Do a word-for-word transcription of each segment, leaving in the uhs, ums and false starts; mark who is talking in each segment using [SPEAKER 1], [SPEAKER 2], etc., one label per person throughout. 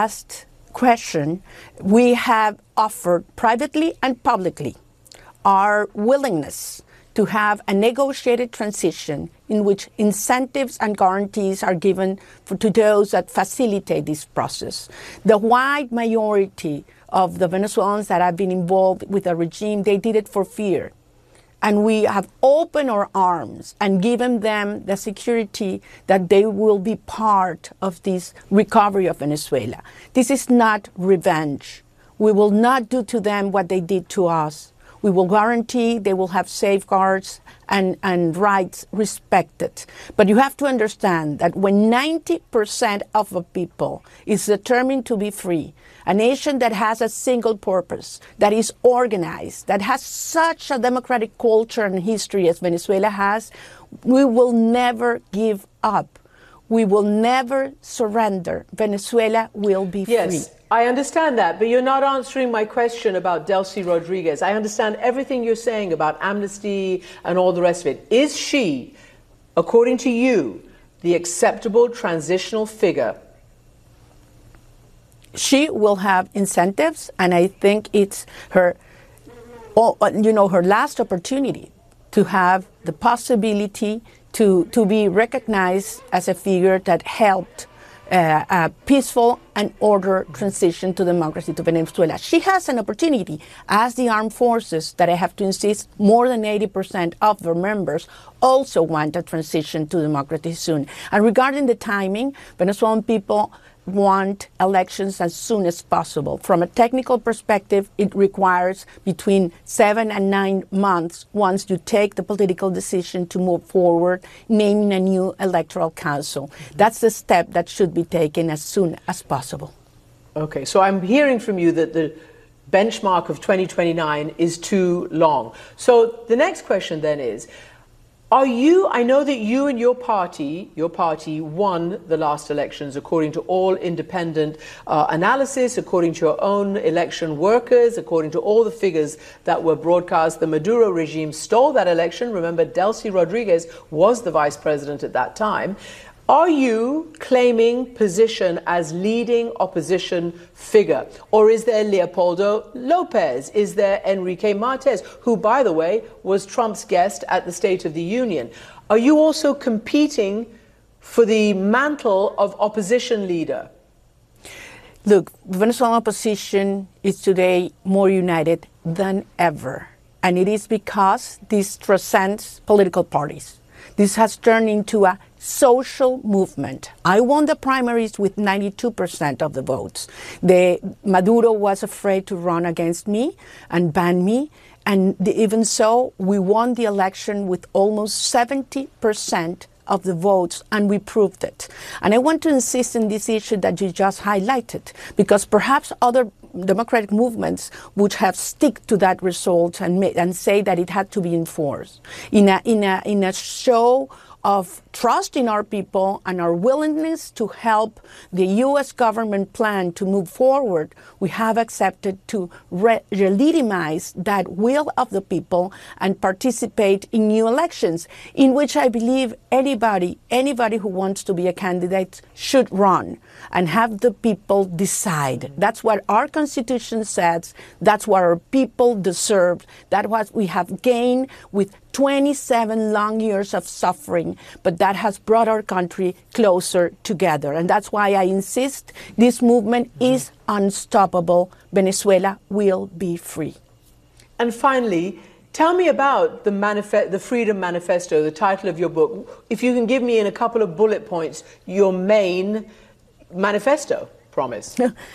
[SPEAKER 1] last question, we have offered privately and publicly our willingness to have a negotiated transition in which incentives and guarantees are given for, to those that facilitate this process. The wide majority of the Venezuelans that have been involved with the regime, they did it for fear. And we have opened our arms and given them the security that they will be part of this recovery of Venezuela. This is not revenge. We will not do to them what they did to us. We will guarantee they will have safeguards and, and rights respected. But you have to understand that when ninety percent of the people is determined to be free, a nation that has a single purpose, that is organized, that has such a democratic culture and history as Venezuela has, we will never give up. We will never surrender. Venezuela will be
[SPEAKER 2] yes, free. Yes, I understand that, but you're not answering my question about Delcy Rodriguez. I understand everything you're saying about amnesty and all the rest of it. Is she, according to you, the acceptable transitional figure?
[SPEAKER 1] She will have incentives, and I think it's her, you know, her last opportunity to have the possibility to, to be recognized as a figure that helped uh, a peaceful and ordered transition to democracy to Venezuela. She has an opportunity, as the armed forces, that I have to insist, more than eighty percent of their members also want a transition to democracy soon. And regarding the timing, Venezuelan people want elections as soon as possible. From a technical perspective, it requires between seven and nine months once you take the political decision to move forward, naming a new electoral council. Mm-hmm. That's the step that should be taken as soon as possible.
[SPEAKER 2] Okay, so I'm hearing from you that the benchmark of twenty twenty-nine is too long. So the next question then is, are you, I know that you and your party, your party won the last elections according to all independent uh, analysis, according to your own election workers, according to all the figures that were broadcast. The Maduro regime stole that election. Remember, Delcy Rodriguez was the vice president at that time. Are you claiming position as leading opposition figure? Or is there Leopoldo Lopez? Is there Enrique Martes, who, by the way, was Trump's guest at the State of the Union? Are you also competing for the mantle of opposition leader?
[SPEAKER 1] Look, the Venezuelan opposition is today more united than ever. And it is because this transcends political parties. This has turned into a social movement. I won the primaries with ninety-two percent of the votes. The, Maduro was afraid to run against me and ban me. And the, even so, we won the election with almost seventy percent of the votes, and we proved it. And I want to insist on this issue that you just highlighted, because perhaps other democratic movements would have stick to that result and, and say that it had to be enforced. In a, in a, in a show of trust in our people and our willingness to help the U S government plan to move forward, we have accepted to re legitimize that will of the people and participate in new elections, in which I believe anybody, anybody who wants to be a candidate should run and have the people decide. That's what our Constitution says. That's what our people deserve. That's what we have gained with twenty-seven long years of suffering, but that has brought our country closer together. And that's why I insist this movement mm-hmm. is unstoppable. Venezuela will be free.
[SPEAKER 2] And finally, tell me about the, manifest, the Freedom Manifesto, the title of your book. If you can give me in a couple of bullet points your main manifesto promise.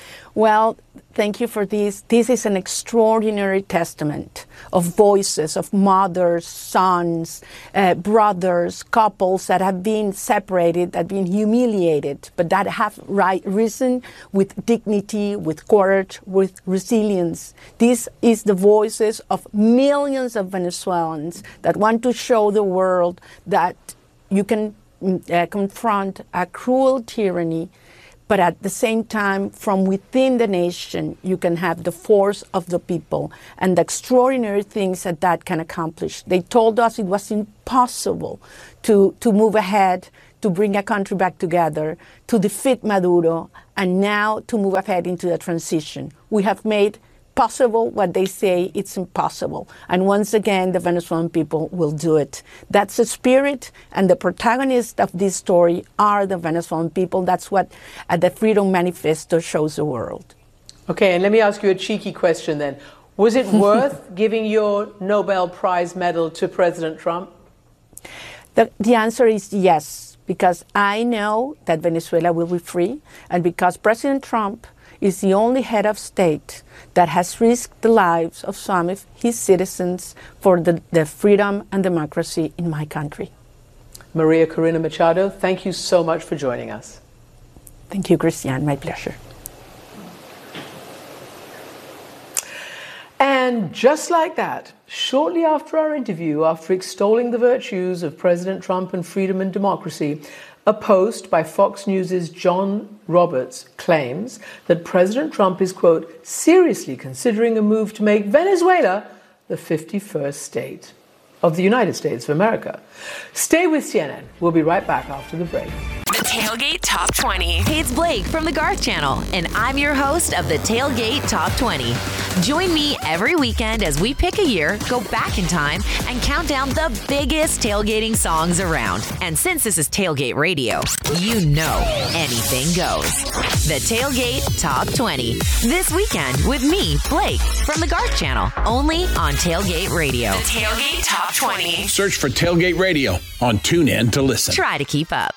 [SPEAKER 1] Well, thank you for this. This is an extraordinary testament of voices of mothers, sons, uh, brothers, couples that have been separated, that have been humiliated, but that have ri risen with dignity, with courage, with resilience. This is the voices of millions of Venezuelans that want to show the world that you can uh, confront a cruel tyranny, but at the same time, from within the nation, you can have the force of the people and the extraordinary things that that can accomplish. They told us it was impossible to, to move ahead, to bring a country back together, to defeat Maduro, and now to move ahead into the transition. We have made possible what they say it's impossible. And once again, the Venezuelan people will do it. That's the spirit, and the protagonists of this story are the Venezuelan people. That's what uh, the Freedom Manifesto shows the world.
[SPEAKER 2] Okay, and let me ask you a cheeky question then. Was it worth giving your Nobel Prize medal to President Trump?
[SPEAKER 1] The, the answer is yes, because I know that Venezuela will be free, and because President Trump is the only head of state that has risked the lives of some of his citizens for the, the freedom and democracy in my country.
[SPEAKER 2] Maria Corina Machado, thank you so much for joining us.
[SPEAKER 1] Thank you, Christiane. My pleasure.
[SPEAKER 2] And just like that, shortly after our interview, after extolling the virtues of President Trump and freedom and democracy, a post by Fox News' John Roberts claims that President Trump is, quote, seriously considering a move to make Venezuela the fifty-first state of the United States of America. Stay with C N N. We'll be right back after the break.
[SPEAKER 3] The Tailgate Top twenty. Hey, it's Blake from the Garth Channel, and I'm your host of the Tailgate Top twenty. Join me every weekend as we pick a year, go back in time, and count down the biggest tailgating songs around. And since this is Tailgate Radio, you know anything goes. The Tailgate Top twenty. This weekend with me, Blake, from the Garth Channel, only on Tailgate Radio. The Tailgate Top twenty.
[SPEAKER 4] Search for Tailgate Radio on TuneIn to listen.
[SPEAKER 3] Try to keep up.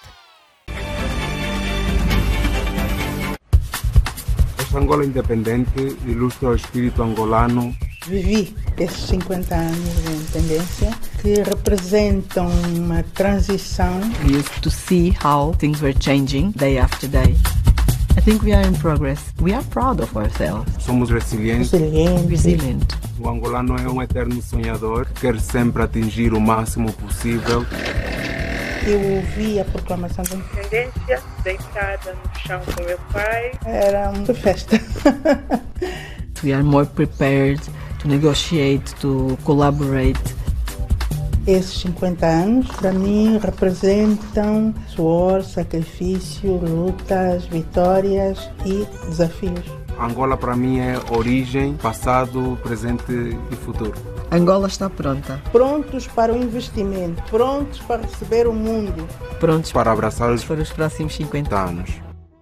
[SPEAKER 5] Angola independente, ilustra o espírito angolano.
[SPEAKER 6] Vivi esses cinquenta anos de independência que representam uma transição.
[SPEAKER 7] We used to see how things were changing day after day. I think we are in progress. We are proud of ourselves.
[SPEAKER 5] Somos resilientes.
[SPEAKER 6] Resiliente.
[SPEAKER 7] Resilient.
[SPEAKER 5] O angolano é um eterno sonhador que quer sempre atingir o máximo possível.
[SPEAKER 6] Eu ouvi a proclamação da independência, deitada no chão com meu pai. Era uma festa.
[SPEAKER 7] We are more prepared to negotiate, to collaborate.
[SPEAKER 6] Esses cinquenta anos, para mim, representam suor, sacrifício, lutas, vitórias e desafios.
[SPEAKER 5] Angola, para mim, é origem, passado, presente e futuro.
[SPEAKER 7] Angola está pronta.
[SPEAKER 6] Prontos para o investimento, prontos para receber o mundo.
[SPEAKER 7] Prontos
[SPEAKER 5] para abraçar os,
[SPEAKER 7] para os próximos cinquenta
[SPEAKER 5] anos.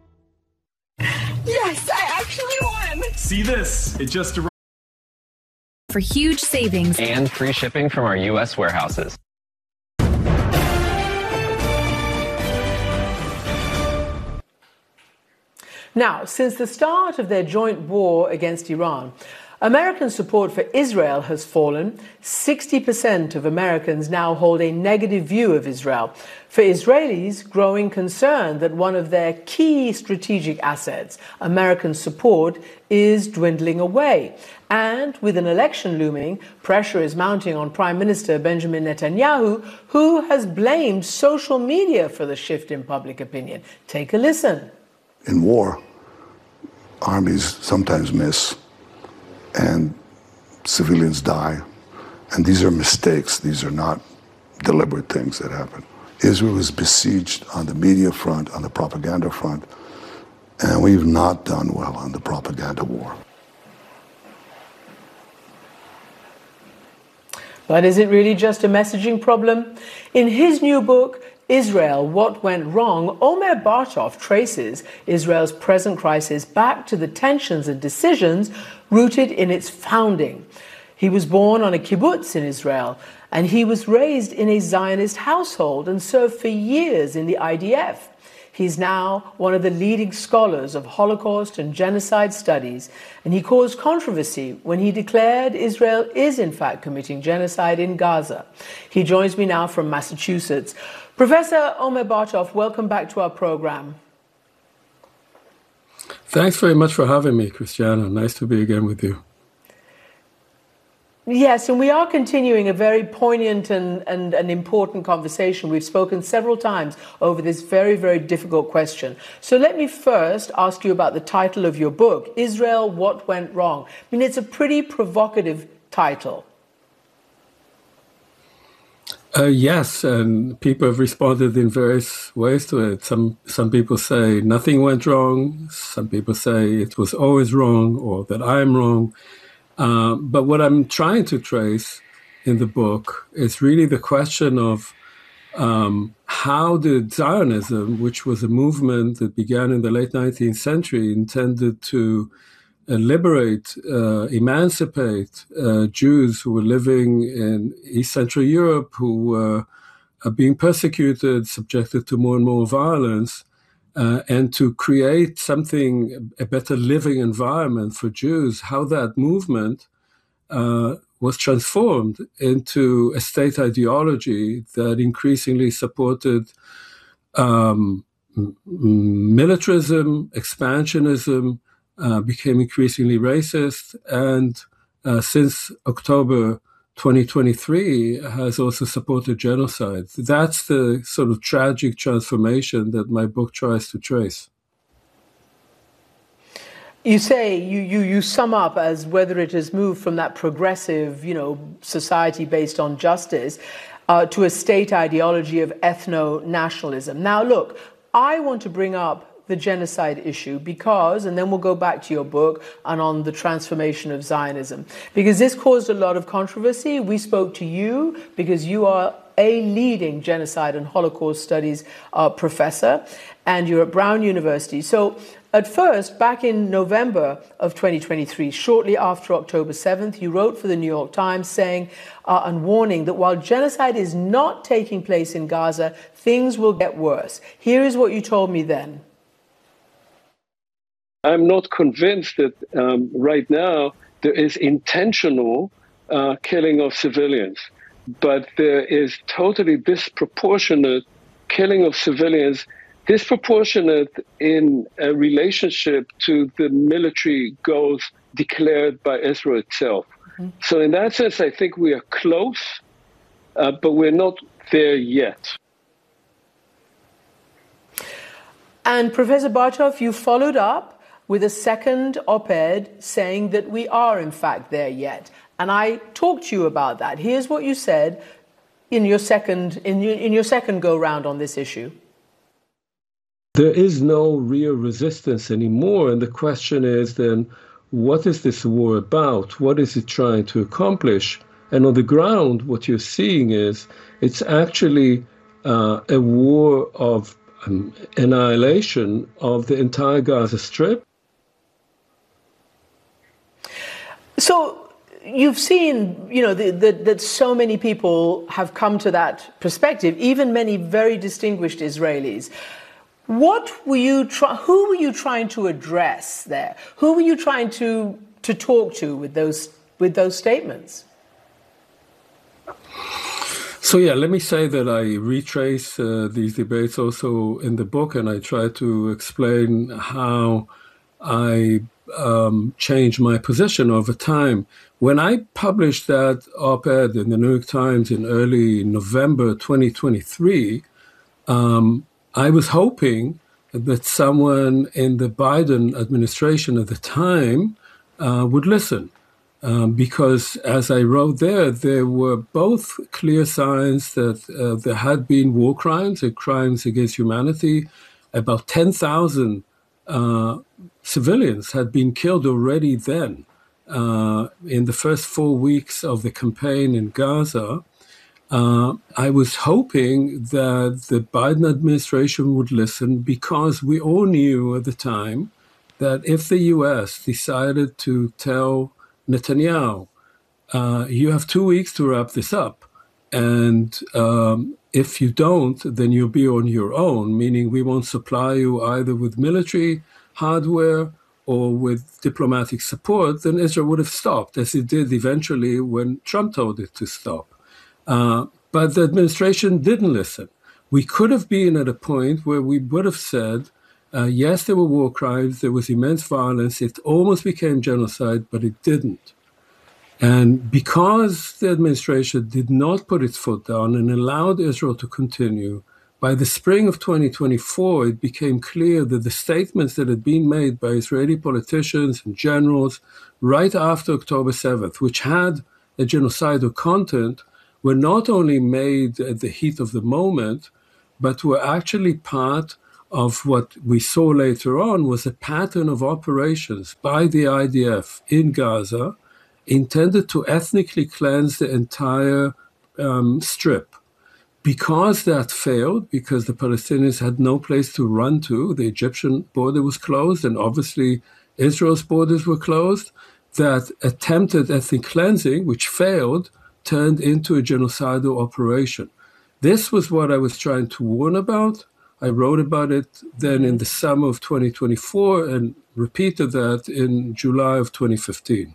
[SPEAKER 8] Yes, I actually won!
[SPEAKER 9] See this? It just arrived.
[SPEAKER 10] For huge savings
[SPEAKER 11] and free shipping from our U S warehouses.
[SPEAKER 2] Now, since the start of their joint war against Iran, American support for Israel has fallen. sixty percent of Americans now hold a negative view of Israel. For Israelis, growing concern that one of their key strategic assets, American support, is dwindling away. And with an election looming, pressure is mounting on Prime Minister Benjamin Netanyahu, who has blamed social media for the shift in public opinion. Take a listen.
[SPEAKER 12] In war, armies sometimes miss, and civilians die. And these are mistakes. These are not deliberate things that happen. Israel is besieged on the media front, on the propaganda front, and we've not done well on the propaganda war.
[SPEAKER 2] But is it really just a messaging problem? In his new book, Israel, What Went Wrong, Omer Bartov traces Israel's present crisis back to the tensions and decisions rooted in its founding. He was born on a kibbutz in Israel, and he was raised in a Zionist household and served for years in the I D F. He's now one of the leading scholars of Holocaust and genocide studies, and he caused controversy when he declared Israel is in fact committing genocide in Gaza. He joins me now from Massachusetts. Professor Omer Bartov, welcome back to our program.
[SPEAKER 13] Thanks very much for having me, Christiana. Nice to be again with you.
[SPEAKER 2] Yes, and we are continuing a very poignant and, and, and important conversation. We've spoken several times over this very, very difficult question. So let me first ask you about the title of your book, Israel, What Went Wrong? I mean, it's a pretty provocative title.
[SPEAKER 13] Uh, yes, and people have responded in various ways to it. Some some people say nothing went wrong. Some people say it was always wrong, or that I'm wrong. Uh, but what I'm trying to trace in the book is really the question of um, how did Zionism, which was a movement that began in the late nineteenth century, intended to uh, liberate, uh, emancipate uh, Jews who were living in East Central Europe, who were uh, being persecuted, subjected to more and more violence, uh, and to create something, a better living environment for Jews, how that movement uh, was transformed into a state ideology that increasingly supported um, militarism, expansionism, uh, became increasingly racist, and uh, since October twenty twenty-three has also supported genocide. That's the sort of tragic transformation that my book tries to trace.
[SPEAKER 2] You say, you, you, you sum up as whether it has moved from that progressive, you know, society based on justice uh, to a state ideology of ethno-nationalism. Now, look, I want to bring up the genocide issue because, and then we'll go back to your book and on the transformation of Zionism, because this caused a lot of controversy. We spoke to you because you are a leading genocide and Holocaust studies uh, professor, and you're at Brown University. So at first, back in November of twenty twenty-three, shortly after October seventh, you wrote for the New York Times saying uh, and warning that while genocide is not taking place in Gaza, things will get worse. Here is what you told me then.
[SPEAKER 13] I'm not convinced that um, right now there is intentional uh, killing of civilians, but there is totally disproportionate killing of civilians, disproportionate in a relationship to the military goals declared by Israel itself. Mm-hmm. So in that sense, I think we are close, uh, but we're not there yet.
[SPEAKER 2] And Professor Bartov, you followed up with a second op-ed saying that we are in fact there yet. And I talked to you about that. Here's what you said in your second, in your, in your second go-round on this issue.
[SPEAKER 13] There is no real resistance anymore. And the question is then, what is this war about? What is it trying to accomplish? And on the ground, what you're seeing is it's actually uh, a war of um, annihilation of the entire Gaza Strip.
[SPEAKER 2] So you've seen, you know, the, the, that so many people have come to that perspective, even many very distinguished Israelis. What were you try, who were you trying to address there? Who were you trying to, to talk to with those, with those statements?
[SPEAKER 13] So, yeah, let me say that I retrace uh, these debates also in the book, and I try to explain how I um, changed my position over time. When I published that op-ed in the New York Times in early November twenty twenty-three, um, I was hoping that someone in the Biden administration at the time uh, would listen. Um, because, as I wrote there, there were both clear signs that uh, there had been war crimes and crimes against humanity. About ten thousand uh, civilians had been killed already then uh, in the first four weeks of the campaign in Gaza. Uh, I was hoping that the Biden administration would listen because we all knew at the time that if the U S decided to tell Netanyahu, uh, you have two weeks to wrap this up. And um, if you don't, then you'll be on your own, meaning we won't supply you either with military hardware or with diplomatic support, then Israel would have stopped, as it did eventually when Trump told it to stop. Uh, but the administration didn't listen. We could have been at a point where we would have said, uh, yes, there were war crimes, there was immense violence, it almost became genocide, but it didn't. And because the administration did not put its foot down and allowed Israel to continue, by the spring of twenty twenty-four, it became clear that the statements that had been made by Israeli politicians and generals right after October seventh, which had a genocidal content, were not only made at the heat of the moment, but were actually part of what we saw later on was a pattern of operations by the I D F in Gaza intended to ethnically cleanse the entire um, strip. Because that failed, because the Palestinians had no place to run to, the Egyptian border was closed, and obviously Israel's borders were closed, that attempted ethnic cleansing, which failed, turned into a genocidal operation. This was what I was trying to warn about. I wrote about it then in the summer of twenty twenty-four and repeated that in July of twenty fifteen.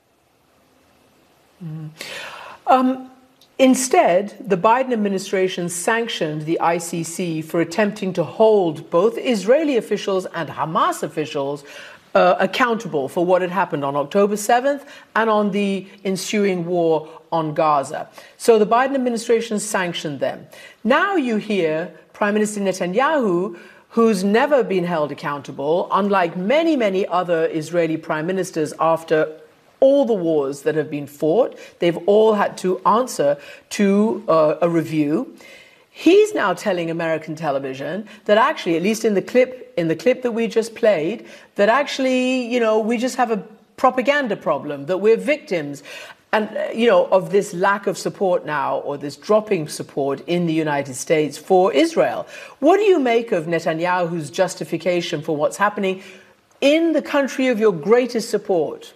[SPEAKER 2] Mm. Um, instead, the Biden administration sanctioned the I C C for attempting to hold both Israeli officials and Hamas officials uh, accountable for what had happened on October seventh and on the ensuing war on Gaza. So the Biden administration sanctioned them. Now you hear Prime Minister Netanyahu, who's never been held accountable, unlike many, many other Israeli prime ministers after all the wars that have been fought. They've all had to answer to uh, a review. He's now telling American television that actually, at least in the clip, in the clip that we just played, that actually, you know, we just have a propaganda problem, that we're victims. And, you know, of this lack of support now, or this dropping support in the United States for Israel. What do you make of Netanyahu's justification for what's happening in the country of your greatest support?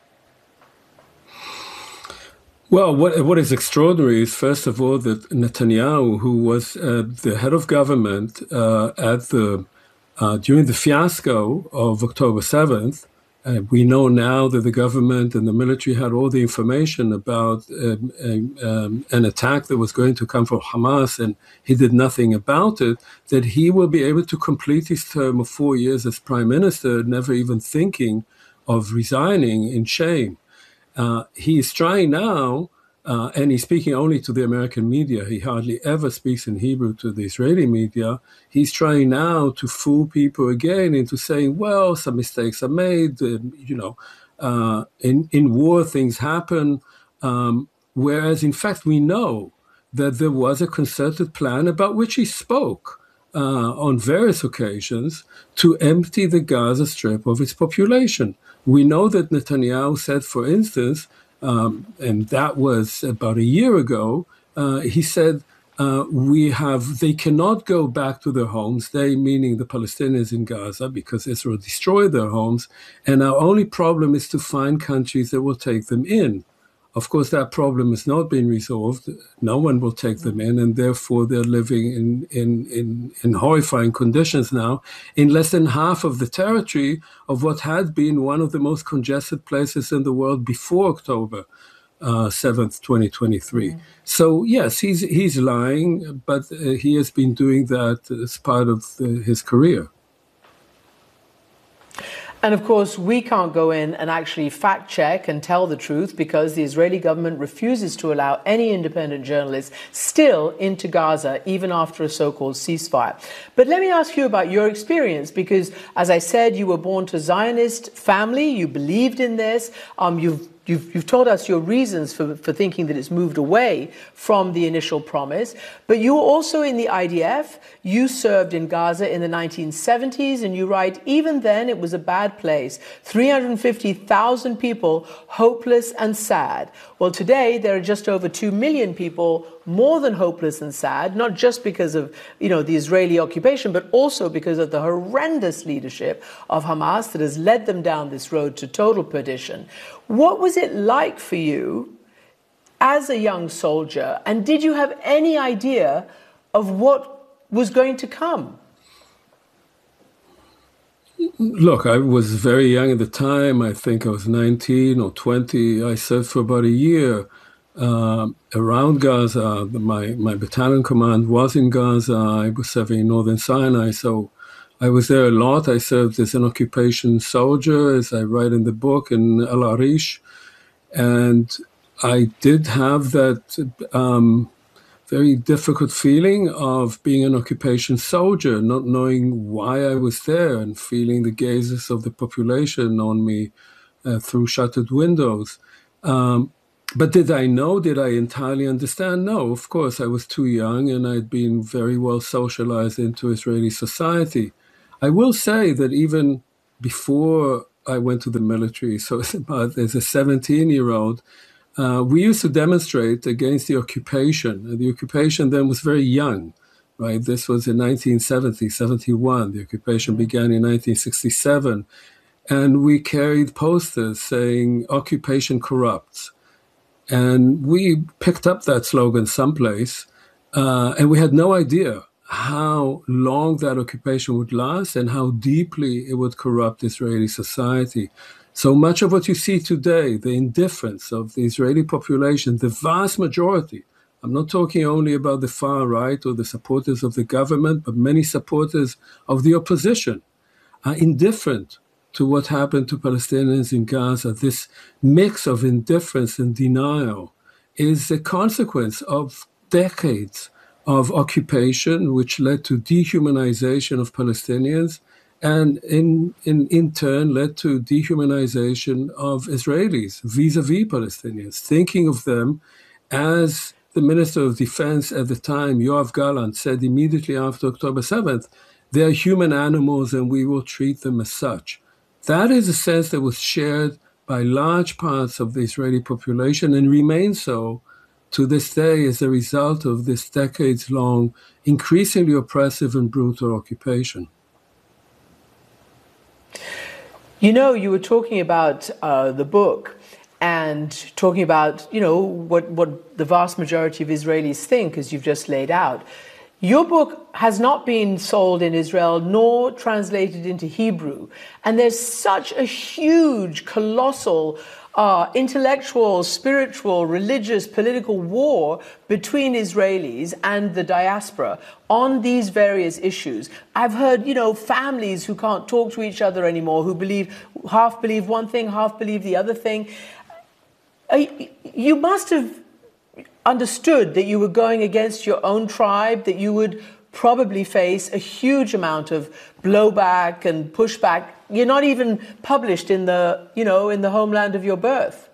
[SPEAKER 13] Well, what what is extraordinary is, first of all, that Netanyahu, who was uh, the head of government uh, at the uh, during the fiasco of October seventh, Uh, we know now that the government and the military had all the information about um, um, an attack that was going to come from Hamas, and he did nothing about it, that he will be able to complete his term of four years as prime minister, never even thinking of resigning in shame. Uh, he is trying now, uh, and he's speaking only to the American media. He hardly ever speaks in Hebrew to the Israeli media. He's trying now to fool people again into saying, well, some mistakes are made. Uh, you know, uh, in, in war, things happen. Um, whereas, in fact, we know that there was a concerted plan about which he spoke uh, on various occasions to empty the Gaza Strip of its population. We know that Netanyahu said, for instance, Um, and that was about a year ago, uh, he said, uh, we have, they cannot go back to their homes, they meaning the Palestinians in Gaza, because Israel destroyed their homes, and our only problem is to find countries that will take them in. Of course, that problem has not been resolved. No one will take them in, and therefore they're living in, in, in, in horrifying conditions now in less than half of the territory of what had been one of the most congested places in the world before October uh, seventh, twenty twenty-three. Mm. So, yes, he's, he's lying, but uh, he has been doing that as part of the, his career.
[SPEAKER 2] And of course, we can't go in and actually fact check and tell the truth because the Israeli government refuses to allow any independent journalists still into Gaza, even after a so-called ceasefire. But let me ask you about your experience, because as I said, you were born to Zionist family, you believed in this, um, you've You've, you've told us your reasons for, for thinking that it's moved away from the initial promise. But you were also in the I D F. You served in Gaza in the nineteen seventies, and you write, even then it was a bad place. three hundred fifty thousand people, hopeless and sad. Well, today there are just over two million people more than hopeless and sad, not just because of, you know, the Israeli occupation, but also because of the horrendous leadership of Hamas that has led them down this road to total perdition. What was it like for you as a young soldier, and did you have any idea of what was going to come?
[SPEAKER 13] Look, I was very young at the time. I think I was nineteen or twenty. I served for about a year uh, around Gaza. My, my battalion command was in Gaza. I was serving in northern Sinai, so I was there a lot. I served as an occupation soldier, as I write in the book, in El Arish. And I did have that um, very difficult feeling of being an occupation soldier, not knowing why I was there and feeling the gazes of the population on me uh, through shuttered windows. Um, but did I know? Did I entirely understand? No, of course. I was too young, and I'd been very well socialized into Israeli society. I will say that even before I went to the military, so it's about as a seventeen-year-old, uh, we used to demonstrate against the occupation. And the occupation then was very young, right? This was in nineteen seventy, seventy-one. The occupation began in nineteen sixty-seven. And we carried posters saying, "Occupation corrupts." And we picked up that slogan someplace, uh, and we had no idea how long that occupation would last and how deeply it would corrupt Israeli society. So much of what you see today, the indifference of the Israeli population, the vast majority, I'm not talking only about the far right or the supporters of the government, but many supporters of the opposition are indifferent to what happened to Palestinians in Gaza. This mix of indifference and denial is a consequence of decades of occupation, which led to dehumanization of Palestinians and in, in, in turn led to dehumanization of Israelis vis-a-vis Palestinians, thinking of them as the Minister of Defense at the time, Yoav Gallant, said immediately after October seventh, they are human animals and we will treat them as such. That is a sense that was shared by large parts of the Israeli population and remains so to this day as a result of this decades-long, increasingly oppressive and brutal occupation.
[SPEAKER 2] You know, you were talking about uh, the book and talking about, you know, what, what the vast majority of Israelis think, as you've just laid out. Your book has not been sold in Israel nor translated into Hebrew. And there's such a huge, colossal, uh, intellectual, spiritual, religious, political war between Israelis and the diaspora on these various issues. I've heard, you know, families who can't talk to each other anymore, who believe, half believe one thing, half believe the other thing. Uh, you must have understood that you were going against your own tribe, that you would probably face a huge amount of blowback and pushback. You're not even published in the, you know, in the homeland of your birth.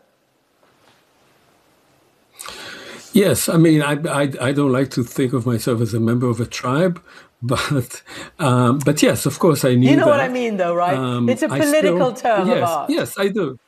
[SPEAKER 13] Yes, I mean, I, I, I don't like to think of myself as a member of a tribe, but um, but yes, of course, I knew that.
[SPEAKER 2] You know
[SPEAKER 13] that.
[SPEAKER 2] what I mean, though, right?
[SPEAKER 13] Um,
[SPEAKER 2] it's a political
[SPEAKER 13] still,
[SPEAKER 2] term
[SPEAKER 13] yes,
[SPEAKER 2] of art.
[SPEAKER 13] Yes, I do.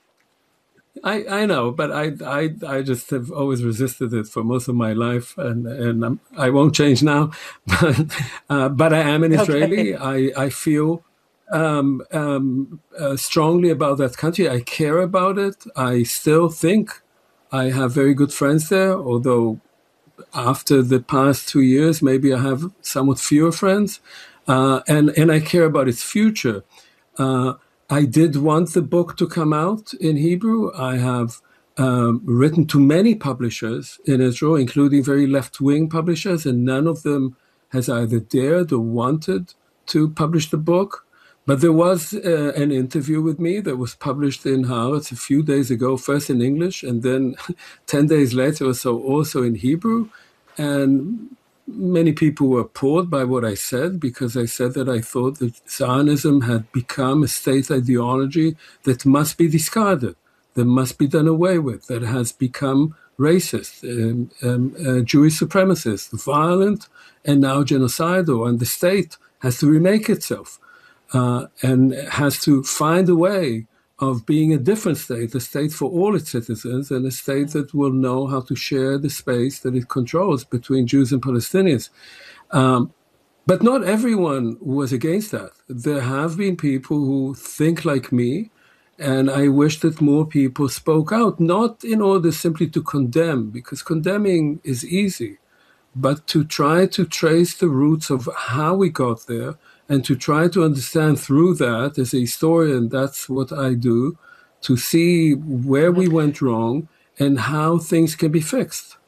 [SPEAKER 13] I, I know, but I, I I just have always resisted it for most of my life, and and I'm, I won't change now. But uh, but I am an Israeli. Okay. I I feel um, um, uh, strongly about that country. I care about it. I still think I have very good friends there, although after the past two years, maybe I have somewhat fewer friends, uh, and and I care about its future. Uh, I did want the book to come out in Hebrew. I have um, written to many publishers in Israel, including very left-wing publishers, and none of them has either dared or wanted to publish the book. But there was uh, an interview with me that was published in Haaretz a few days ago, first in English, and then ten days later or so also in Hebrew. And many people were appalled by what I said, because I said that I thought that Zionism had become a state ideology that must be discarded, that must be done away with, that has become racist, um, um, uh, Jewish supremacist, violent, and now genocidal. And the state has to remake itself uh, and has to find a way of being a different state, a state for all its citizens, and a state that will know how to share the space that it controls between Jews and Palestinians. Um, but not everyone was against that. There have been people who think like me, and I wish that more people spoke out, not in order simply to condemn, because condemning is easy, but to try to trace the roots of how we got there, and to try to understand through that, as a historian, that's what I do, to see where we went wrong and how things can be fixed.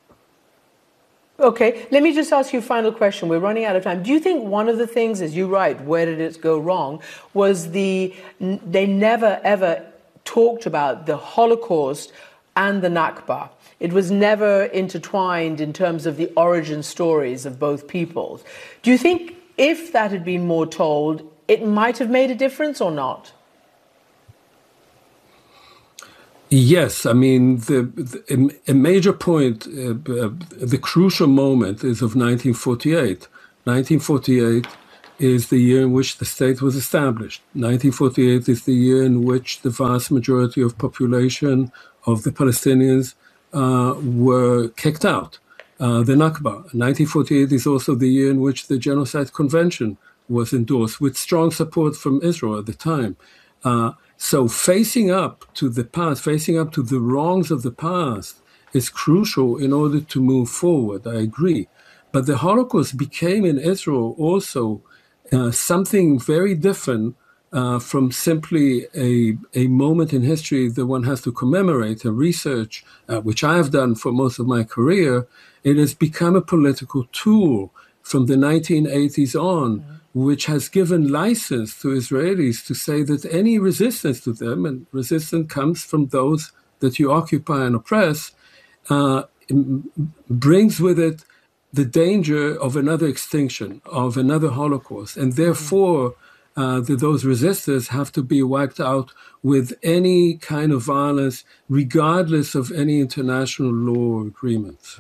[SPEAKER 2] Okay, let me just ask you a final question. We're running out of time. Do you think one of the things, as you write, where did it go wrong, was the they never ever talked about the Holocaust and the Nakba? It was never intertwined in terms of the origin stories of both peoples. Do you think if that had been more told, it might have made a difference or not?
[SPEAKER 13] Yes, I mean, the, the a major point, uh, uh, the crucial moment is of nineteen forty-eight. nineteen forty-eight is the year in which the state was established. nineteen forty-eight is the year in which the vast majority of population of the Palestinians uh, were kicked out, uh, the Nakba. nineteen forty-eight is also the year in which the Genocide Convention was endorsed with strong support from Israel at the time. Uh, so facing up to the past, facing up to the wrongs of the past is crucial in order to move forward, I agree. But the Holocaust became in Israel also uh, something very different uh, from simply a, a moment in history that one has to commemorate and research, uh, which I have done for most of my career. It has become a political tool from the nineteen eighties on, mm-hmm. which has given license to Israelis to say that any resistance to them, and resistance comes from those that you occupy and oppress, uh, brings with it the danger of another extinction, of another Holocaust. And therefore, uh, that those resistors have to be wiped out with any kind of violence, regardless of any international law agreements.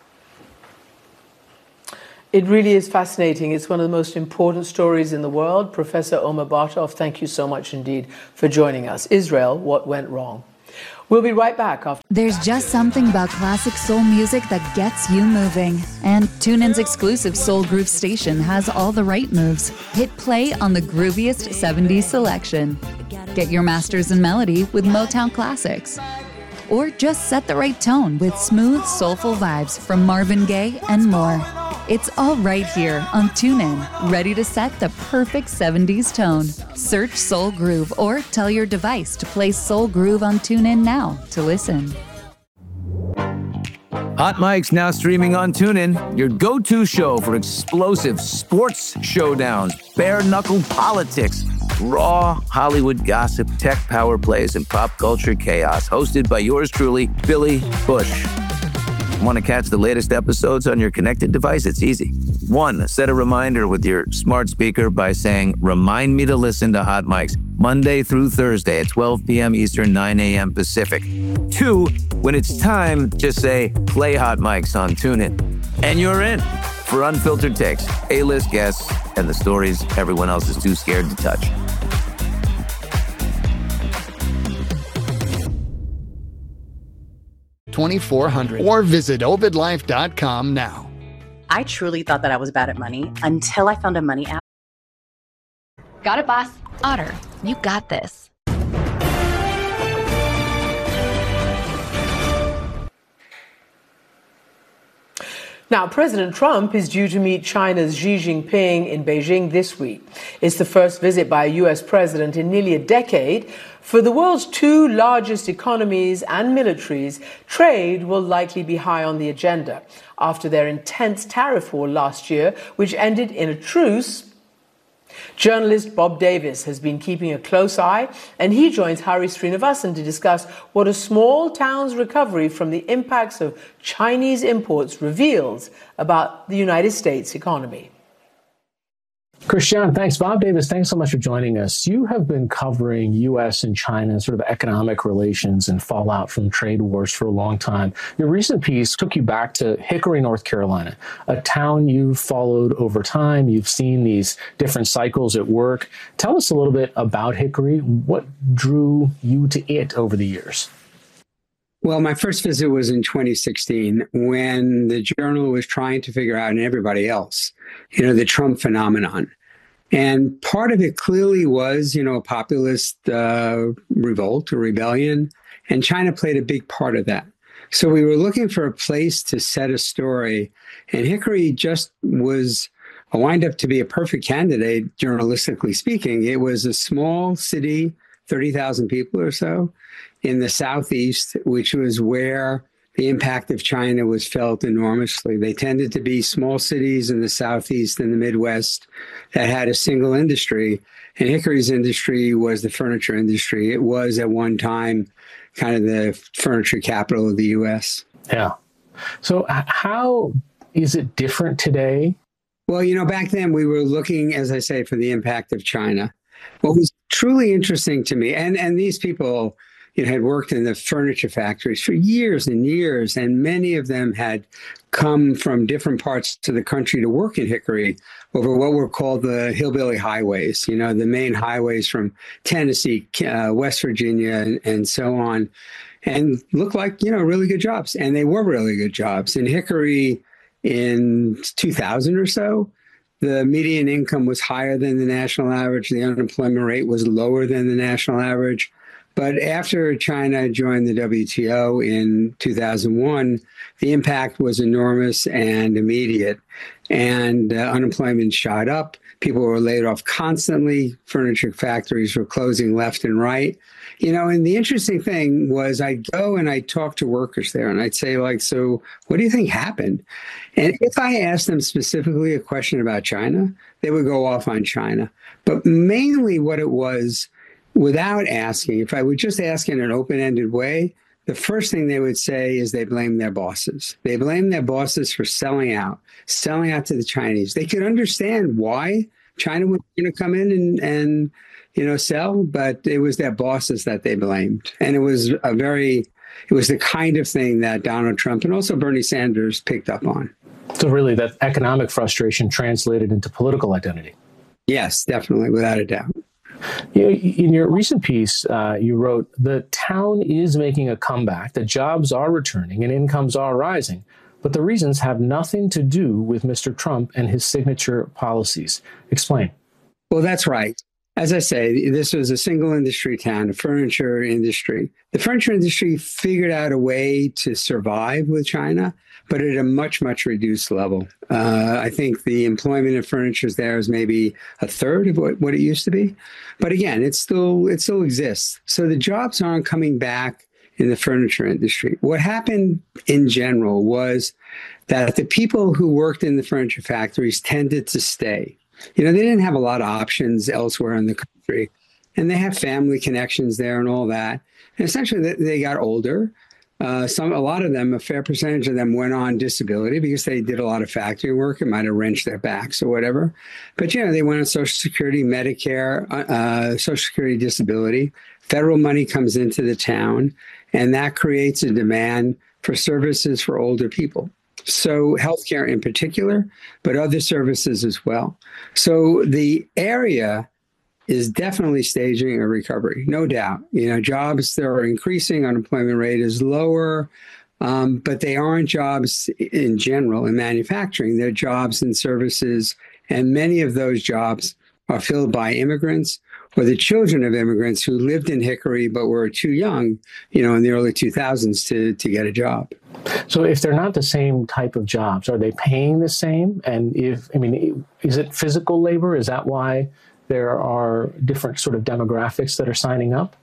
[SPEAKER 2] It really is fascinating. It's one of the most important stories in the world. Professor Omer Bartov, thank you so much indeed for joining us. Israel, what went wrong? We'll be right back after.
[SPEAKER 10] There's just something about classic soul music that gets you moving. And TuneIn's exclusive Soul Groove station has all the right moves. Hit play on the grooviest seventies selection. Get your masters in melody with Motown classics. Or just set the right tone with smooth, soulful vibes from Marvin Gaye and more. It's all right here on TuneIn, ready to set the perfect seventies tone. Search Soul Groove or tell your device to play Soul Groove on TuneIn now to listen.
[SPEAKER 14] Hot Mic's now streaming on TuneIn, your go-to show for explosive sports showdowns, bare-knuckle politics, raw Hollywood gossip, tech power plays, and pop culture chaos. Hosted by yours truly, Billy Bush. Want to catch the latest episodes on your connected device? It's easy. One, set a reminder with your smart speaker by saying, remind me to listen to Hot Mics Monday through Thursday at twelve p.m. Eastern, nine a.m. Pacific. Two, when it's time, just say, play Hot Mics on TuneIn. And you're in for unfiltered takes, A-list guests, and the stories everyone else is too scared to touch.
[SPEAKER 15] twenty-four hundred or visit ovid life dot com now.
[SPEAKER 16] I truly thought that I was bad at money until I found a money app.
[SPEAKER 10] Got it, boss. Otter, you got this.
[SPEAKER 2] Now, President Trump is due to meet China's Xi Jinping in Beijing this week. It's the first visit by a U S president in nearly a decade. For the world's two largest economies and militaries, trade will likely be high on the agenda after their intense tariff war last year, which ended in a truce. Journalist Bob Davis has been keeping a close eye, and he joins Hari Srinivasan to discuss what a small town's recovery from the impacts of Chinese imports reveals about the United States economy.
[SPEAKER 17] Christiane, thanks. Bob Davis, thanks so much for joining us. You have been covering U S and China sort of economic relations and fallout from trade wars for a long time. Your recent piece took you back to Hickory, North Carolina, a town you've followed over time. You've seen these different cycles at work. Tell us a little bit about Hickory. What drew you to it over the years?
[SPEAKER 18] Well, my first visit was in twenty sixteen when the Journal was trying to figure out, and everybody else, you know, the Trump phenomenon. And part of it clearly was, you know, a populist uh, revolt or rebellion, and China played a big part of that. So we were looking for a place to set a story, and Hickory just was a wind up to be a perfect candidate, journalistically speaking. It was a small city, thirty thousand people or so, in the southeast, which was where the impact of China was felt enormously. They tended to be small cities in the southeast and the Midwest that had a single industry. And Hickory's industry was the furniture industry. It was at one time kind of the furniture capital of the U S.
[SPEAKER 17] Yeah. So how is it different today?
[SPEAKER 18] Well, you know, back then we were looking, as I say, for the impact of China. What was truly interesting to me, and, and these people, you know, had worked in the furniture factories for years and years, and many of them had come from different parts of the country to work in Hickory over what were called the hillbilly highways, you know, the main highways from Tennessee, uh, West Virginia, and, and so on, and looked like, you know, really good jobs. And they were really good jobs. In Hickory in two thousand or so, the median income was higher than the national average. The unemployment rate was lower than the national average. But after China joined the W T O in two thousand one, the impact was enormous and immediate. And uh, unemployment shot up. People were laid off constantly. Furniture factories were closing left and right. You know, and the interesting thing was I'd go and I'd talk to workers there and I'd say, like, so what do you think happened? And if I asked them specifically a question about China, they would go off on China. But mainly what it was, without asking, if I would just ask in an open-ended way, the first thing they would say is they blame their bosses. They blame their bosses for selling out, selling out to the Chinese. They could understand why China was going to come in and, and, you know, sell, but it was their bosses that they blamed. And it was a very, it was the kind of thing that Donald Trump and also Bernie Sanders picked up on.
[SPEAKER 17] So really that economic frustration translated into political identity.
[SPEAKER 18] Yes, definitely, without a doubt.
[SPEAKER 17] In your recent piece, uh, you wrote, the town is making a comeback, the jobs are returning and incomes are rising, but the reasons have nothing to do with Mister Trump and his signature policies. Explain.
[SPEAKER 18] Well, that's right. As I say, this was a single industry town, a furniture industry. The furniture industry figured out a way to survive with China, but at a much, much reduced level. Uh, I think the employment in furniture there is maybe a third of what, what it used to be. But again, it still, it still exists. So the jobs aren't coming back in the furniture industry. What happened in general was that the people who worked in the furniture factories tended to stay. You know, they didn't have a lot of options elsewhere in the country, and they have family connections there and all that. And essentially, they got older. Uh, some, a lot of them, a fair percentage of them went on disability because they did a lot of factory work. It might have wrenched their backs or whatever. But, you know, they went on Social Security, Medicare, uh, Social Security disability. Federal money comes into the town, and that creates a demand for services for older people. So healthcare in particular, but other services as well. So the area is definitely staging a recovery, no doubt. You know, jobs that are increasing, unemployment rate is lower, um, but they aren't jobs in general in manufacturing. They're jobs in services, and many of those jobs are filled by immigrants or the children of immigrants who lived in Hickory but were too young, you know, in the early two thousands to, to get a job.
[SPEAKER 17] So if they're not the same type of jobs, are they paying the same? And if, I mean, is it physical labor? Is that why there are different sort of demographics that are signing up?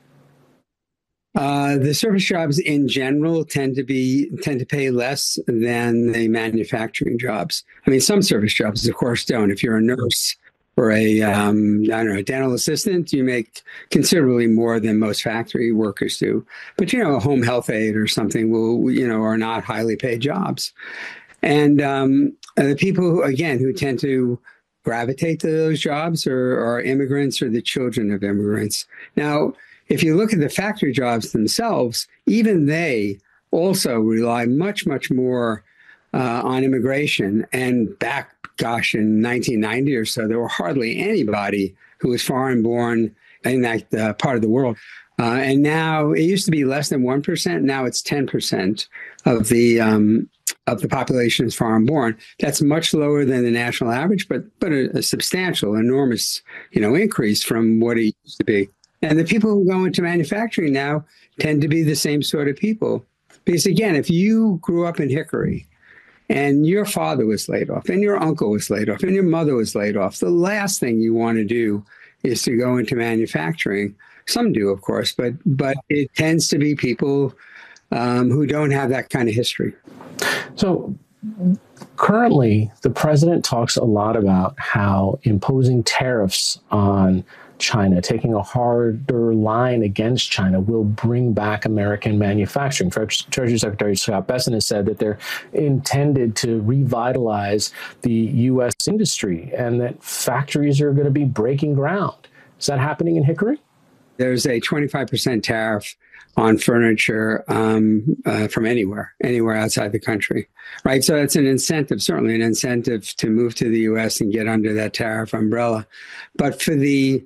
[SPEAKER 18] Uh, the service jobs in general tend to be tend to pay less than the manufacturing jobs. I mean, some service jobs, of course, don't. If you're a nurse or a, um, I don't know, a dental assistant, you make considerably more than most factory workers do. But, you know, a home health aide or something will, you know, are not highly paid jobs. And um, the people, who, again, who tend to gravitate to those jobs are, are immigrants or the children of immigrants. Now, if you look at the factory jobs themselves, even they also rely much, much more uh, on immigration. And back, gosh, in nineteen ninety or so, there were hardly anybody who was foreign born in that uh, part of the world. Uh, and now it used to be less than one percent. Now it's ten percent of the um, of the population is foreign born. That's much lower than the national average, but but a, a substantial, enormous, you know, increase from what it used to be. And the people who go into manufacturing now tend to be the same sort of people. Because again, if you grew up in Hickory and your father was laid off and your uncle was laid off and your mother was laid off, the last thing you want to do is to go into manufacturing. Some do, of course, but but it tends to be people um, who don't have that kind of history.
[SPEAKER 17] So currently, the president talks a lot about how imposing tariffs on China, taking a harder line against China, will bring back American manufacturing. Treasury Secretary Scott Bessent has said that they're intended to revitalize the U S industry and that factories are going to be breaking ground. Is that happening in Hickory?
[SPEAKER 18] There's a twenty-five percent tariff on furniture um, uh, from anywhere, anywhere outside the country, right? So it's an incentive, certainly an incentive to move to the U S and get under that tariff umbrella. But for the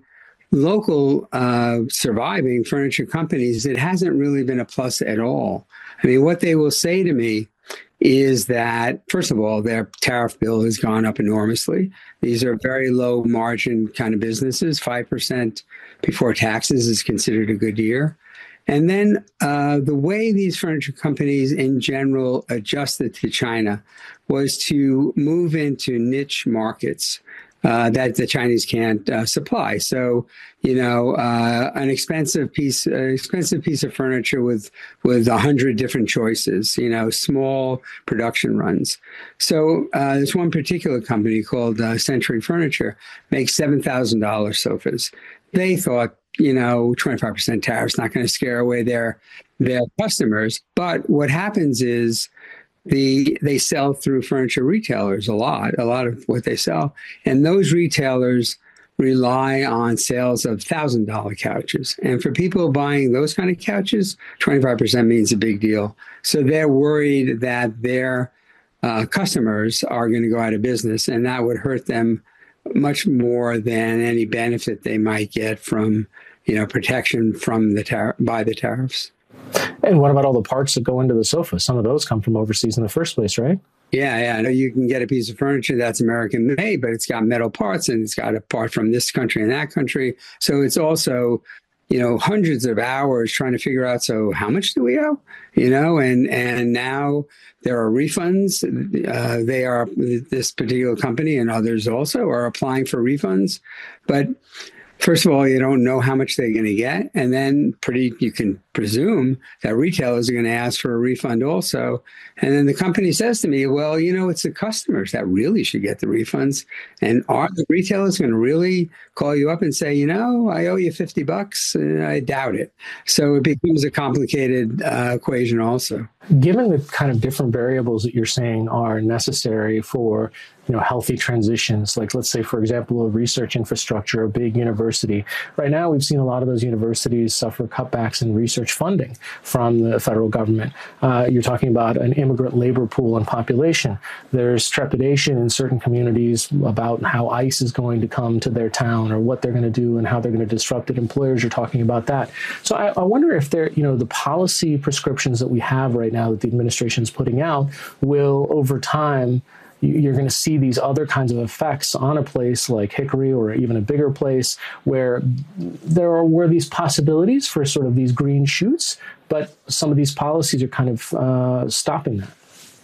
[SPEAKER 18] local uh, surviving furniture companies, it hasn't really been a plus at all. I mean, what they will say to me is that, first of all, their tariff bill has gone up enormously. These are very low margin kind of businesses. five percent before taxes is considered a good year. And then uh, the way these furniture companies in general adjusted to China was to move into niche markets uh, that the Chinese can't uh, supply. So, you know, uh, an expensive piece, uh, expensive piece of furniture with with a hundred different choices. You know, small production runs. So uh, there's one particular company called uh, Century Furniture makes seven thousand dollars sofas. They thought, you know, twenty-five percent tariff's not going to scare away their their customers. But what happens is the they sell through furniture retailers a lot, a lot of what they sell. And those retailers rely on sales of one thousand dollars couches. And for people buying those kind of couches, twenty-five percent means a big deal. So they're worried that their uh, customers are going to go out of business, and that would hurt them much more than any benefit they might get from, you know, protection from the tar- by the tariffs.
[SPEAKER 17] And what about all the parts that go into the sofa? Some of those come from overseas in the first place, right?
[SPEAKER 18] Yeah, yeah. I know you can get a piece of furniture that's American made, but it's got metal parts and it's got a part from this country and that country. So it's also, you know, hundreds of hours trying to figure out, so how much do we owe? You know, and and now there are refunds. Uh, they are, this particular company and others also are applying for refunds. But first of all, you don't know how much they're going to get. And then pretty, you can presume that retailers are going to ask for a refund also. And then the company says to me, well, you know, it's the customers that really should get the refunds. And are the retailers going to really call you up and say, you know, I owe you fifty bucks? Uh, I doubt it. So it becomes a complicated uh, equation also.
[SPEAKER 17] Given the kind of different variables that you're saying are necessary for, you know, healthy transitions, like let's say, for example, a research infrastructure, a big university. Right now, we've seen a lot of those universities suffer cutbacks in research funding from the federal government. Uh, you're talking about an immigrant labor pool and population. There's trepidation in certain communities about how ICE is going to come to their town or what they're going to do and how they're going to disrupt it. Employers are talking about that. So I, I wonder if there, you know, the policy prescriptions that we have right now that the administration is putting out will, over time, you're going to see these other kinds of effects on a place like Hickory or even a bigger place where there are were these possibilities for sort of these green shoots, but some of these policies are kind of uh, stopping that.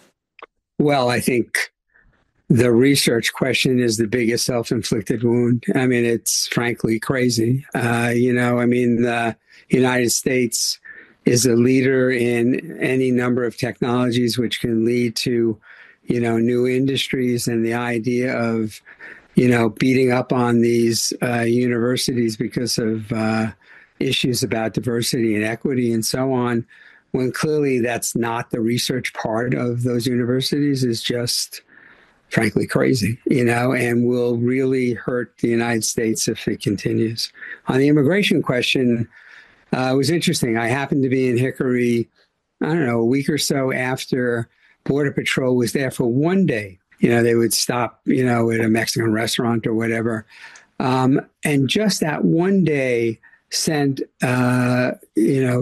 [SPEAKER 18] Well, I think the research question is the biggest self-inflicted wound. I mean, it's frankly crazy. Uh, you know, I mean, the United States is a leader in any number of technologies which can lead to, you know, new industries, and the idea of, you know, beating up on these uh, universities because of uh, issues about diversity and equity and so on, when clearly that's not the research part of those universities, is just frankly crazy, you know, and will really hurt the United States if it continues. On the immigration question, uh, it was interesting. I happened to be in Hickory, I don't know, a week or so after Border Patrol was there for one day. You know, they would stop, you know, at a Mexican restaurant or whatever. Um, and just that one day sent, uh, you know,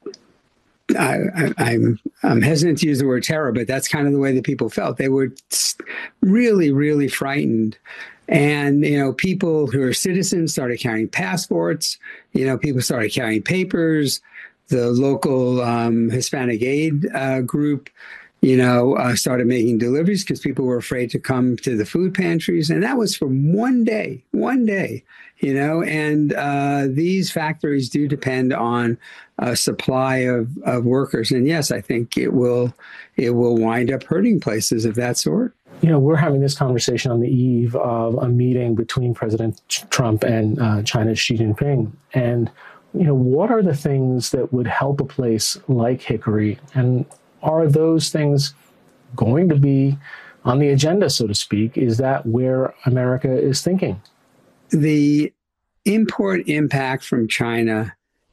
[SPEAKER 18] I, I, I'm I'm hesitant to use the word terror, but that's kind of the way that people felt. They were really, really frightened. And, you know, people who are citizens started carrying passports. You know, people started carrying papers. The local um, Hispanic aid uh, group, you know, uh, started making deliveries because people were afraid to come to the food pantries. And that was for one day, one day, you know, and uh, these factories do depend on a supply of, of workers. And yes, I think it will it will wind up hurting places of that sort.
[SPEAKER 17] You know, we're having this conversation on the eve of a meeting between President Trump and uh, China's Xi Jinping. And, you know, what are the things that would help a place like Hickory? And are those things going to be on the agenda, so to speak? Is that where America is thinking?
[SPEAKER 18] The import impact from China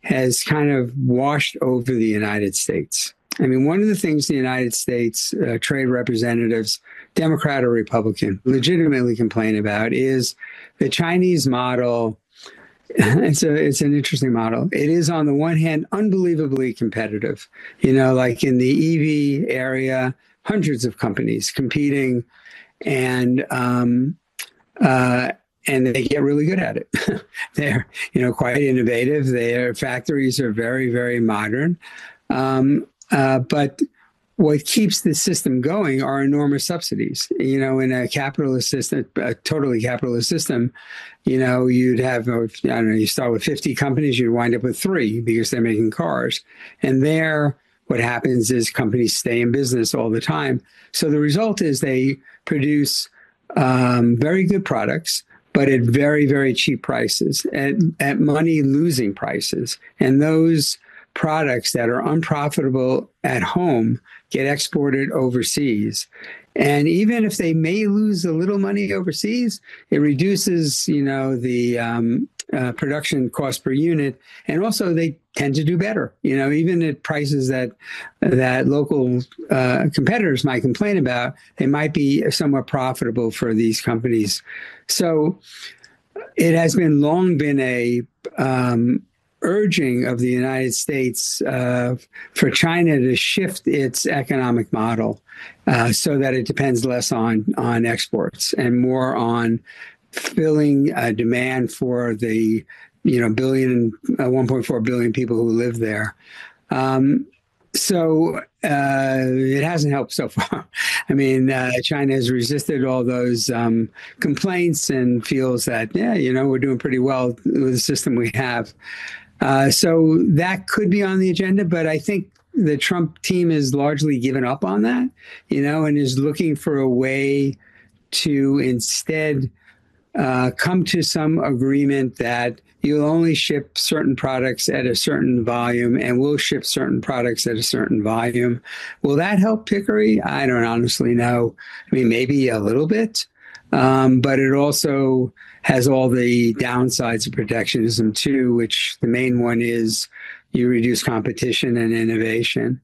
[SPEAKER 18] has kind of washed over the United States. I mean, one of the things the United States uh, trade representatives, Democrat or Republican, legitimately complain about is the Chinese model. It's a it's an interesting model. It is, on the one hand, unbelievably competitive. You know, like in the E V area, hundreds of companies competing, and um, uh, and they get really good at it. They're, you know, quite innovative. Their factories are very, very modern. Um, uh, but what keeps the system going are enormous subsidies. You know, in a capitalist system, a totally capitalist system, you know, you'd have, I don't know, you start with fifty companies, you'd wind up with three because they're making cars. And there, what happens is companies stay in business all the time. So the result is they produce um, very good products, but at very, very cheap prices, at, at money-losing prices. And those products that are unprofitable at home get exported overseas. And even if they may lose a little money overseas, it reduces, you know, the um, uh, production cost per unit. And also they tend to do better, you know, even at prices that that local uh, competitors might complain about, they might be somewhat profitable for these companies. So it has been long been a um, urging of the United States uh, for China to shift its economic model uh, so that it depends less on, on exports and more on filling a demand for the, you know, billion, uh, one point four billion people who live there. Um, so uh, it hasn't helped so far. I mean, uh, China has resisted all those um, complaints and feels that, yeah, you know, we're doing pretty well with the system we have. Uh, so that could be on the agenda, but I think the Trump team has largely given up on that, you know, and is looking for a way to instead uh, come to some agreement that you'll only ship certain products at a certain volume and we'll ship certain products at a certain volume. Will that help Hickory? I don't honestly know. I mean, maybe a little bit, um, but it also has all the downsides of protectionism too, which the main one is you reduce competition and innovation.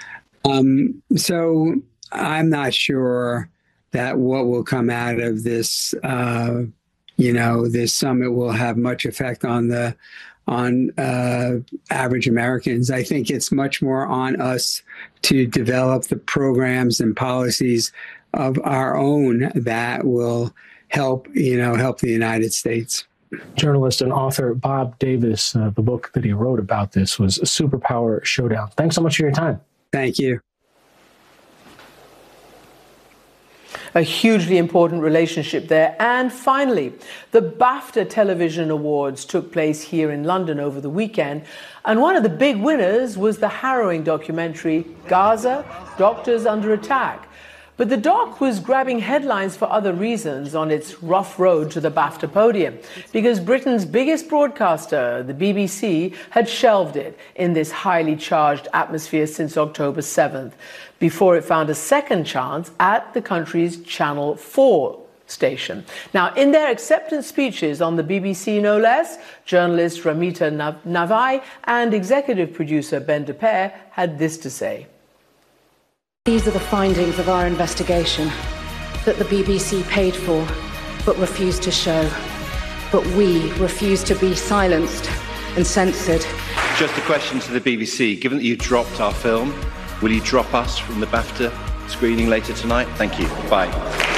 [SPEAKER 18] Um, so I'm not sure that what will come out of this, uh, you know, this summit will have much effect on the on uh, average Americans. I think it's much more on us to develop the programs and policies of our own that will help, you know, help the United States.
[SPEAKER 17] Journalist and author Bob Davis, uh, the book that he wrote about this was Superpower Showdown. Thanks so much for your time.
[SPEAKER 18] Thank you.
[SPEAKER 2] A hugely important relationship there. And finally, the BAFTA Television Awards took place here in London over the weekend. And one of the big winners was the harrowing documentary, Gaza, Doctors Under Attack. But the doc was grabbing headlines for other reasons on its rough road to the BAFTA podium, because Britain's biggest broadcaster, the B B C, had shelved it in this highly charged atmosphere since October seventh, before it found a second chance at the country's Channel four station. Now, in their acceptance speeches on the B B C, no less, journalist Ramita Navai and executive producer Ben DePere had this to say.
[SPEAKER 19] These are the findings of our investigation that the B B C paid for but refused to show. But we refuse to be silenced and censored.
[SPEAKER 20] Just a question to the B B C. Given that you dropped our film, will you drop us from the BAFTA screening later tonight? Thank you. Bye.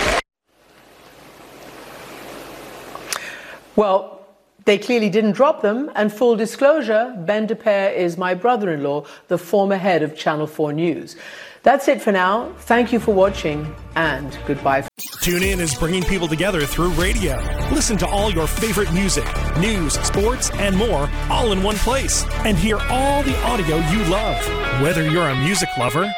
[SPEAKER 2] Well, they clearly didn't drop them. And full disclosure, Ben DePere is my brother-in-law, the former head of Channel four News. That's it for now. Thank you for watching, and goodbye.
[SPEAKER 9] TuneIn is bringing people together through radio. Listen to all your favorite music, news, sports, and more, all in one place. And hear all the audio you love. Whether you're a music lover,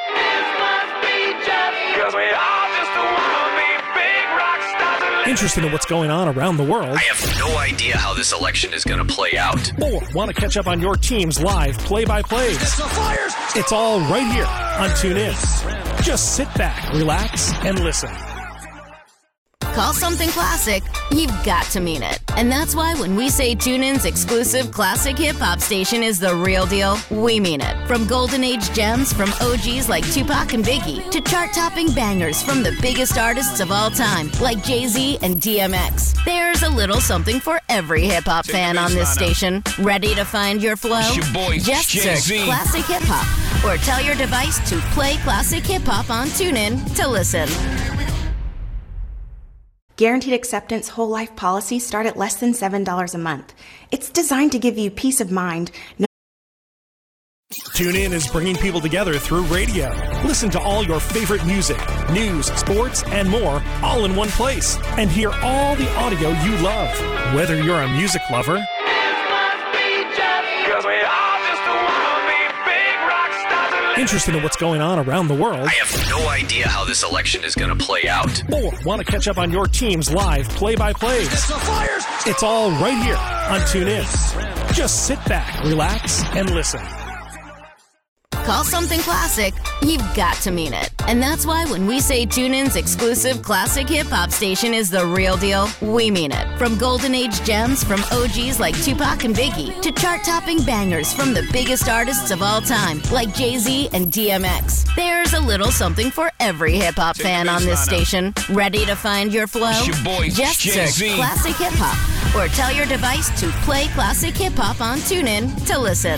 [SPEAKER 9] interested in what's going on around the world,
[SPEAKER 21] I have no idea how this election is going to play out,
[SPEAKER 9] or want to catch up on your team's live play-by-plays, it's all right here on TuneIn. Just sit back, relax, and listen.
[SPEAKER 1] Call something classic, you've got to mean it. And that's why when we say TuneIn's exclusive classic hip-hop station is the real deal, we mean it. From golden age gems from O Gs like Tupac and Biggie to chart-topping bangers from the biggest artists of all time like Jay-Z and D M X. There's a little something for every hip-hop fan on this station. Ready to find your flow?
[SPEAKER 21] It's your boy,
[SPEAKER 1] Just
[SPEAKER 21] Jay-Z.
[SPEAKER 1] search Classic Hip Hop or tell your device to play Classic Hip Hop on TuneIn to listen.
[SPEAKER 22] Guaranteed acceptance whole life policies start at less than seven dollars a month. It's designed to give you peace of mind. No-
[SPEAKER 9] TuneIn is bringing people together through radio. Listen to all your favorite music, news, sports, and more all in one place. And hear all the audio you love. Whether you're a music lover, interested in what's going on around the world,
[SPEAKER 21] I have no idea how this election is going to play out.
[SPEAKER 9] or want to catch up on your team's live play-by-plays, it's all right here on TuneIn. Just sit back, relax, and listen.
[SPEAKER 1] Call something classic, you've got to mean it. And that's why when we say TuneIn's exclusive classic hip-hop station is the real deal, we mean it. From golden age gems from O Gs like Tupac and Biggie to chart-topping bangers from the biggest artists of all time like Jay-Z and D M X. There's a little something for every hip-hop fan on this station. Ready to find your flow?
[SPEAKER 21] It's your boy,
[SPEAKER 1] Just
[SPEAKER 21] Jay-Z.
[SPEAKER 1] search Classic Hip Hop or tell your device to play Classic Hip Hop on TuneIn to listen.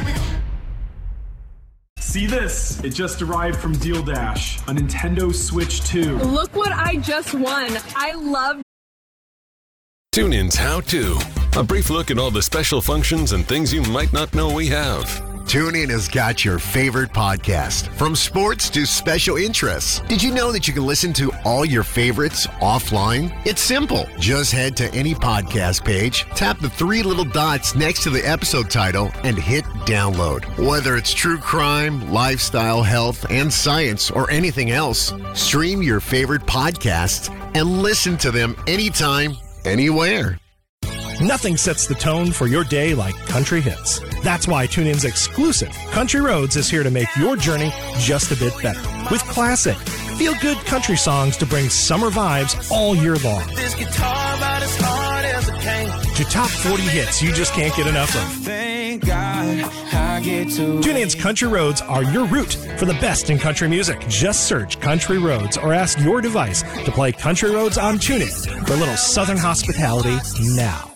[SPEAKER 23] See this? It just arrived from Deal Dash, a Nintendo Switch two.
[SPEAKER 8] Look what I just won. I love
[SPEAKER 24] TuneIn's How To. A brief look at all the special functions and things you might not know we have.
[SPEAKER 25] TuneIn has got your favorite podcast, from sports to special interests. Did you know that you can listen to all your favorites offline? It's simple. Just head to any podcast page, tap the three little dots next to the episode title, and hit download. Whether it's true crime, lifestyle, health, and science, or anything else, stream your favorite podcasts and listen to them anytime, anywhere.
[SPEAKER 9] Nothing sets the tone for your day like country hits. That's why TuneIn's exclusive Country Roads is here to make your journey just a bit better. With classic, feel-good country songs to bring summer vibes all year long.
[SPEAKER 26] This guitar about as hard as a cane.
[SPEAKER 9] To top forty hits you just can't get enough of.
[SPEAKER 26] Thank God I get to.
[SPEAKER 9] TuneIn's Country Roads are your route for the best in country music. Just search Country Roads or ask your device to play Country Roads on TuneIn for a little southern hospitality now.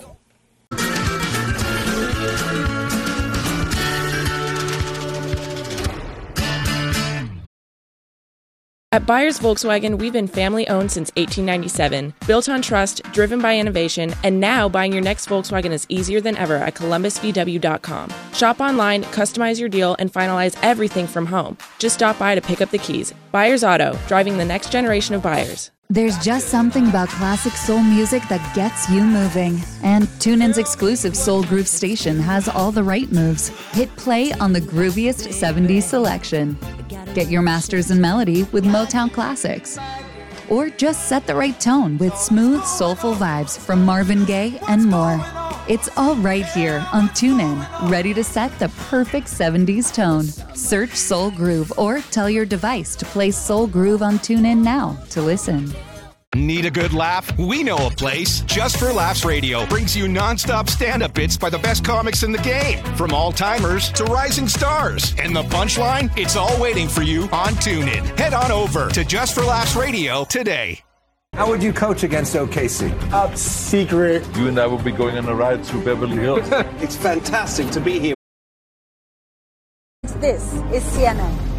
[SPEAKER 27] At Byers Volkswagen, we've been family-owned since eighteen ninety-seven, built on trust, driven by innovation, and now buying your next Volkswagen is easier than ever at columbus v w dot com. Shop online, customize your deal, and finalize everything from home. Just stop by to pick up the keys. Byers Auto, driving the next generation of buyers.
[SPEAKER 10] There's just something about classic soul music that gets you moving. And TuneIn's exclusive Soul Groove station has all the right moves. Hit play on the grooviest seventies selection. Get your masters in melody with Motown classics. Or just set the right tone with smooth, soulful vibes from Marvin Gaye and more. It's all right here on TuneIn, ready to set the perfect seventies tone. Search Soul Groove or tell your device to play Soul Groove on TuneIn now to listen.
[SPEAKER 28] Need a good laugh? We know a place. Just for Laughs Radio brings you nonstop stand-up bits by the best comics in the game, from all-timers to rising stars. And the punchline? It's all waiting for you on TuneIn. Head on over to Just for Laughs Radio today.
[SPEAKER 29] How would you coach against O K C?
[SPEAKER 30] Top secret. You and I will be going on a ride through Beverly Hills.
[SPEAKER 29] It's fantastic to be here.
[SPEAKER 31] This is C N N.